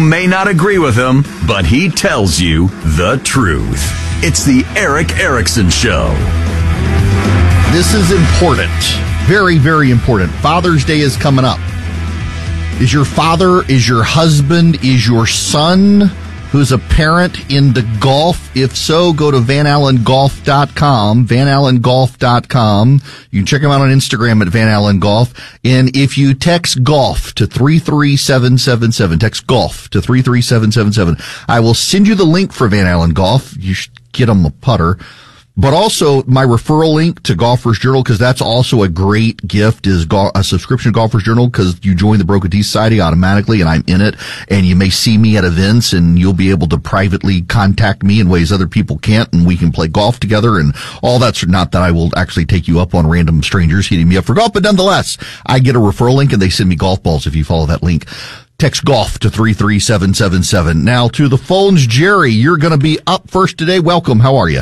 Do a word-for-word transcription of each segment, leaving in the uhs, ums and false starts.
may not agree with him, but he tells you the truth. It's the Erick Erickson Show. This is important. Very, very important. Father's Day is coming up. Is your father, is your husband, is your son who's a parent into golf? If so, go to van allen golf dot com, van allen golf dot com. You can check him out on Instagram at Van Allen Golf. And if you text golf to three three seven seven seven, text golf to three three seven seven seven, I will send you the link for Van Allen Golf. You should get him a putter. But also my referral link to Golfer's Journal, because that's also a great gift, is go- a subscription to Golfer's Journal, because you join the Broken T Society automatically and I'm in it, and you may see me at events and you'll be able to privately contact me in ways other people can't, and we can play golf together and all that's not that I will actually take you up on random strangers hitting me up for golf, but nonetheless, I get a referral link and they send me golf balls if you follow that link. Text golf to three three seven seven seven. Now to the phones, Jerry, you're going to be up first today. Welcome. How are you?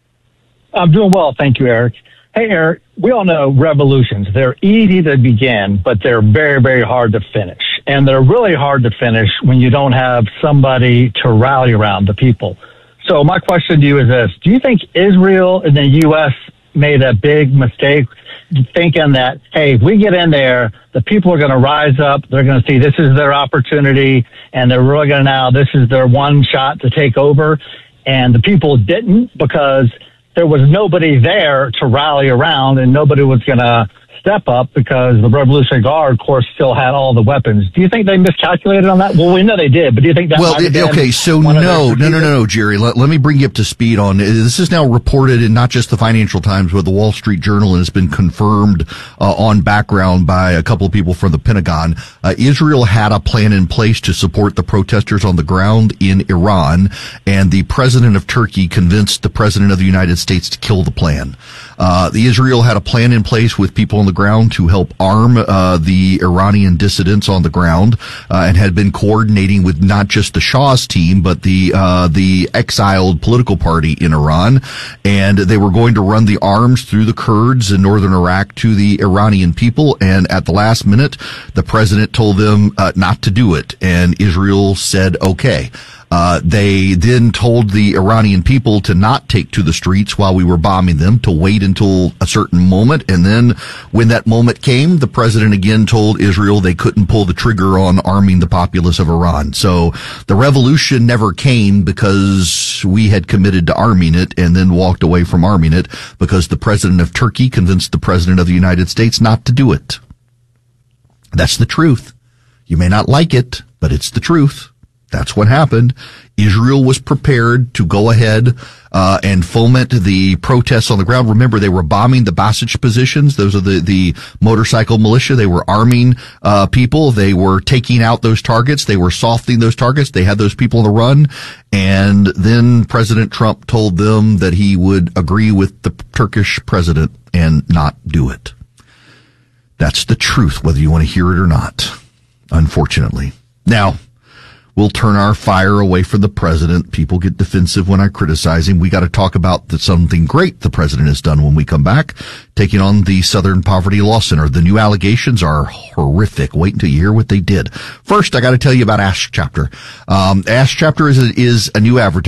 I'm doing well, thank you, Eric. Hey, Eric, we all know revolutions. They're easy to begin, but they're very, very hard to finish. And they're really hard to finish when you don't have somebody to rally around, the people. So my question to you is this. Do you think Israel and the U S made a big mistake thinking that, hey, if we get in there, the people are going to rise up, they're going to see this is their opportunity, and they're really going to now, this is their one shot to take over, and the people didn't because there was nobody there to rally around and nobody was going to step up because the Revolutionary Guard, of course, still had all the weapons. Do you think they miscalculated on that? Well, we know they did, but do you think that well, might have been okay, so no, no, no, no, no, Jerry. Let, let me bring you up to speed on this. Is now reported in not just the Financial Times, but the Wall Street Journal, and has been confirmed uh, on background by a couple of people from the Pentagon. Uh, Israel had a plan in place to support the protesters on the ground in Iran, and the president of Turkey convinced the president of the United States to kill the plan. Uh, the Israel had a plan in place with people on the ground to help arm uh, the Iranian dissidents on the ground, uh, and had been coordinating with not just the Shah's team, but the uh, the exiled political party in Iran. And they were going to run the arms through the Kurds in northern Iraq to the Iranian people. And at the last minute, the president told them uh, not to do it. And Israel said, okay. Uh, they then told the Iranian people to not take to the streets while we were bombing them, to wait until a certain moment. And then when that moment came, the president again told Israel they couldn't pull the trigger on arming the populace of Iran. So the revolution never came because we had committed to arming it and then walked away from arming it because the president of Turkey convinced the president of the United States not to do it. That's the truth. You may not like it, but it's the truth. That's what happened. Israel was prepared to go ahead uh, and foment the protests on the ground. Remember, they were bombing the Basij positions. Those are the, the motorcycle militia. They were arming uh, people. They were taking out those targets. They were softening those targets. They had those people on the run. And then President Trump told them that he would agree with the Turkish president and not do it. That's the truth, whether you want to hear it or not, unfortunately. Now, we'll turn our fire away from the president. People get defensive when I criticize him. We got to talk about the, something great the president has done when we come back, taking on the Southern Poverty Law Center. The new allegations are horrific. Wait until you hear what they did. First, I got to tell you about Ask Chapter. Um, Ask Chapter is a, is a new advertising.